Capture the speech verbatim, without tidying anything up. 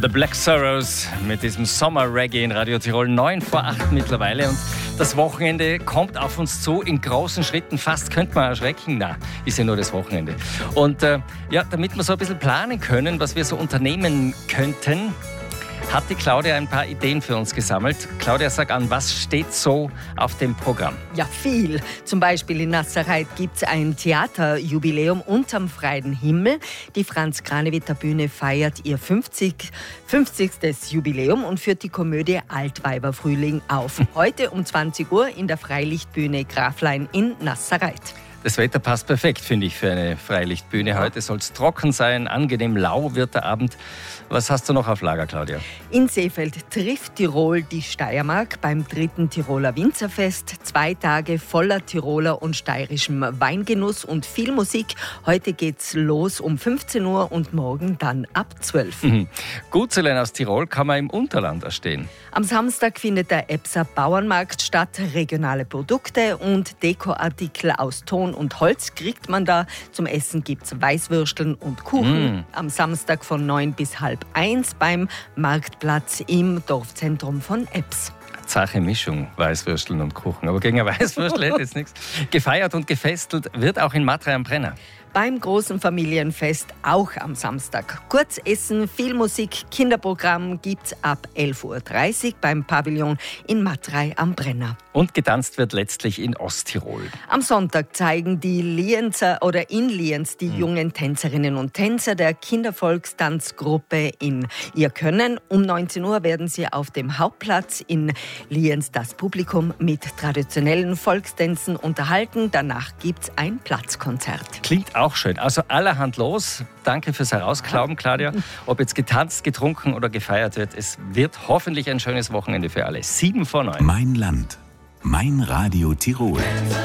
The Black Sorrows mit diesem Sommer-Reggae in Radio Tirol, neun vor acht mittlerweile. Und das Wochenende kommt auf uns zu in großen Schritten. Fast könnte man erschrecken. Na, ist ja nur das Wochenende. Und äh, ja, damit wir so ein bisschen planen können, was wir so unternehmen könnten, hat die Claudia ein paar Ideen für uns gesammelt. Claudia, sag an, was steht so auf dem Programm? Ja, viel. Zum Beispiel in Nazareth gibt es ein Theaterjubiläum unterm freien Himmel. Die Franz-Kranewitter-Bühne feiert ihr fünfzigstes Jubiläum und führt die Komödie Altweiberfrühling auf. Heute um zwanzig Uhr in der Freilichtbühne Graflein in Nazareth. Das Wetter passt perfekt, finde ich, für eine Freilichtbühne. Heute soll es trocken sein, angenehm lau wird der Abend. Was hast du noch auf Lager, Claudia? In Seefeld trifft Tirol die Steiermark beim dritten Tiroler Winzerfest. Zwei Tage voller Tiroler und steirischem Weingenuss und viel Musik. Heute geht's los um fünfzehn Uhr und morgen dann ab zwölf. Mhm. Gutseln aus Tirol kann man im Unterland erstehen. Am Samstag findet der Epser Bauernmarkt statt. Regionale Produkte und Dekoartikel aus Ton und Holz kriegt man da. Zum Essen gibt's Weißwürsteln und Kuchen. Mm. Am Samstag von neun bis halb eins beim Marktplatz im Dorfzentrum von Eps. Zache Mischung, Weißwürsteln und Kuchen. Aber gegen ein Weißwürstel hätte jetzt nichts. Gefeiert und gefestelt wird auch in Matrei am Brenner. Beim großen Familienfest auch am Samstag. Kurz essen, viel Musik, Kinderprogramm gibt's ab elf Uhr dreißig beim Pavillon in Matrei am Brenner. Und getanzt wird letztlich in Osttirol. Am Sonntag zeigen die Lienzer oder in Lienz die hm. jungen Tänzerinnen und Tänzer der Kindervolkstanzgruppe in ihr Können. Um neunzehn Uhr werden sie auf dem Hauptplatz in Lienz das Publikum mit traditionellen Volkstänzen unterhalten. Danach gibt's ein Platzkonzert. Klingt auch schön. Also allerhand los. Danke fürs Herausklauben, Claudia. Ob jetzt getanzt, getrunken oder gefeiert wird, es wird hoffentlich ein schönes Wochenende für alle. Sieben vor neun. Mein Land. Mein Radio Tirol.